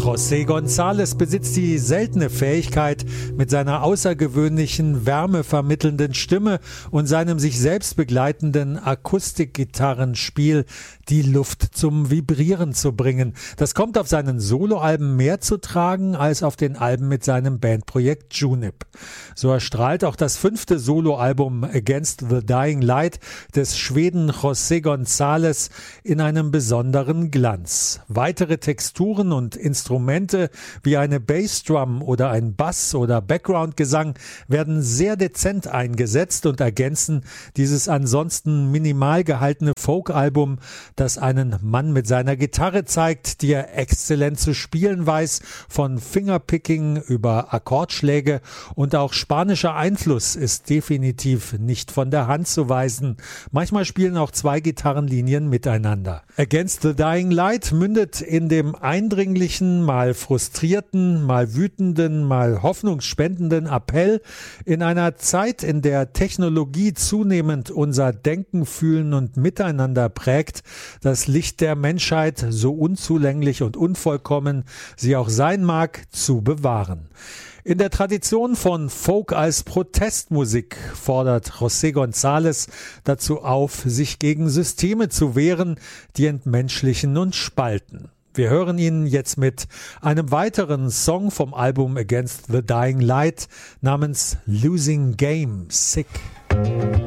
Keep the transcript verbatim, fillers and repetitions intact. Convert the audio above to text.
José González besitzt die seltene Fähigkeit, mit seiner außergewöhnlichen, wärmevermittelnden Stimme und seinem sich selbst begleitenden Akustikgitarrenspiel die Luft zum Vibrieren zu bringen. Das kommt auf seinen Soloalben mehr zu tragen als auf den Alben mit seinem Bandprojekt Junip. So erstrahlt auch das fünfte Soloalbum Against the Dying Light des Schweden José González in einem besonderen Glanz. Weitere Texturen und Instrumente wie eine Bassdrum oder ein Bass- oder Backgroundgesang werden sehr dezent eingesetzt und ergänzen dieses ansonsten minimal gehaltene Folkalbum, das einen Mann mit seiner Gitarre zeigt, die er exzellent zu spielen weiß, von Fingerpicking über Akkordschläge, und auch spanischer Einfluss ist definitiv nicht von der Hand zu weisen. Manchmal spielen auch zwei Gitarrenlinien miteinander. Against the Dying Light mündet in dem eindringlichen, mal frustrierten, mal wütenden, mal hoffnungsspendenden Appell in einer Zeit, in der Technologie zunehmend unser Denken, Fühlen und Miteinander prägt, das Licht der Menschheit, so unzulänglich und unvollkommen sie auch sein mag, zu bewahren. In der Tradition von Folk als Protestmusik fordert José González dazu auf, sich gegen Systeme zu wehren, die entmenschlichen und spalten. Wir hören ihn jetzt mit einem weiteren Song vom Album Against the Dying Light namens Losing Game, Sick.